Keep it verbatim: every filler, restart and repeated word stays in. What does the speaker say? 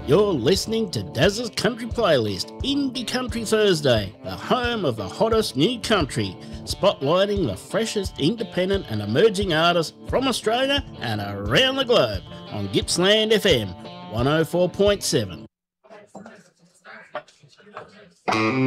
You're listening to Daz's Country Playlist, Indie Country Thursday, the home of the hottest new country, spotlighting the freshest independent and emerging artists from Australia and around the globe on Gippsland F M one oh four point seven.